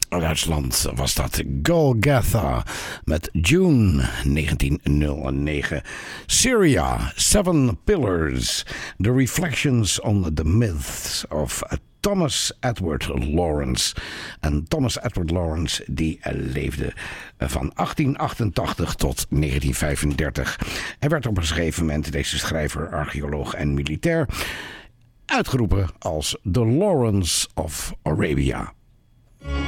Duitsland was dat Golgotha met June 1909. Syria, Seven Pillars, The Reflections on the Myths of Thomas Edward Lawrence. En Thomas Edward Lawrence die leefde van 1888 tot 1935. Hij werd op een gegeven moment, deze schrijver, archeoloog en militair, uitgeroepen als The Lawrence of Arabia.